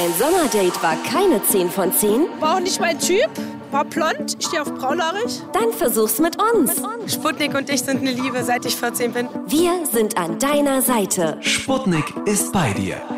Dein Sommerdate war keine 10 von 10? War auch nicht mein Typ. War blond, ich stehe auf braunhaarig. Dann versuch's mit uns. Sputnik und ich sind eine Liebe, seit ich 14 bin. Wir sind an deiner Seite. Sputnik ist bei dir.